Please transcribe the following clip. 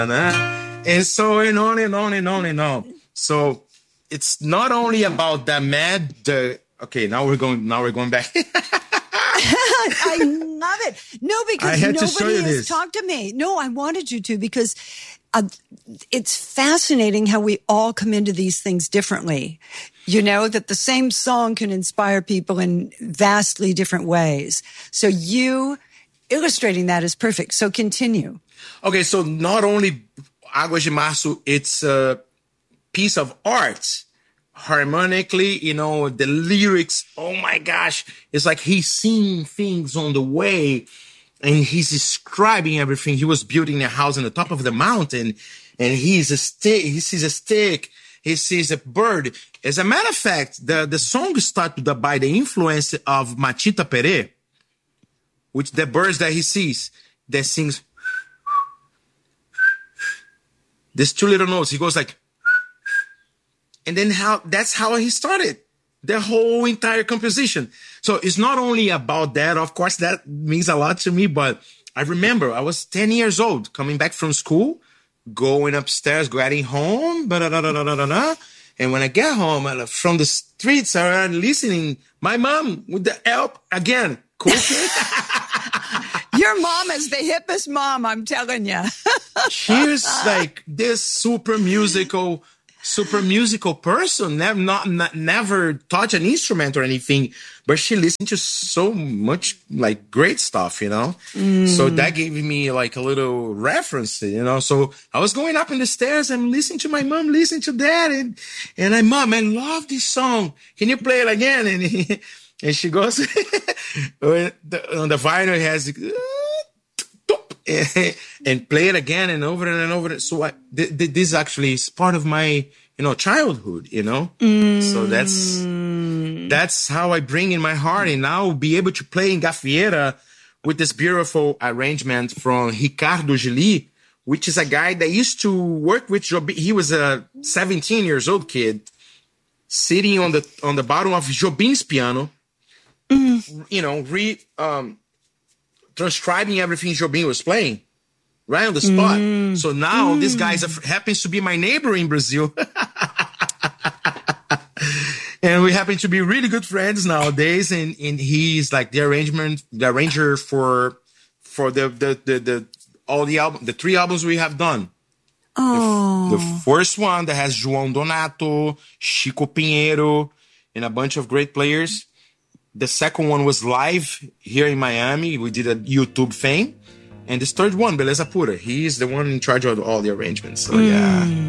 And so and on and on and on and on. So it's not only about that okay, now we're going back. I love it. No, because nobody has talked to me. No, I wanted you to, because it's fascinating how we all come into these things differently. You know, that the same song can inspire people in vastly different ways. So you illustrating that is perfect. So continue. Okay, so not only Águas de Março, it's a piece of art. Harmonically, you know, the lyrics, oh my gosh, it's like he's seeing things on the way and he's describing everything. He was building a house on the top of the mountain and he sees a stick, he sees a bird. As a matter of fact, the song started by the influence of Machita Peré, which the birds that he sees, that sings these two little notes. He goes like, and then that's how he started the whole entire composition. So it's not only about that. Of course, that means a lot to me, but I remember I was 10 years old coming back from school, going upstairs, getting home, and when I get home from the streets, I was listening. My mom with the help again, cooking. Your mom is the hippest mom, I'm telling you. She's like this super musical person, never touched an instrument or anything, but she listened to so much like great stuff, you know? So that gave me like a little reference, you know? So I was going up in the stairs and listening to my mom, listening to that. And Mom, I love this song. Can you play it again? And she goes, on the vinyl, it has, and play it again and over and over. So this actually is part of my, you know, childhood, you know? So that's how I bring in my heart, and now be able to play in Gafieira with this beautiful arrangement from Ricardo Gili, which is a guy that used to work with Jobim. He was a 17 years old kid sitting on the bottom of Jobim's piano, you know, transcribing everything Jobim was playing right on the spot. So now this guy happens to be my neighbor in Brazil. And we happen to be really good friends nowadays. And he's like the arranger for all the album, the 3 albums we have done. Oh. The first one that has João Donato, Chico Pinheiro, and a bunch of great players. The second one was live here in Miami. We did a YouTube thing. And this third one, Beleza Pura, he is the one in charge of all the arrangements. So yeah.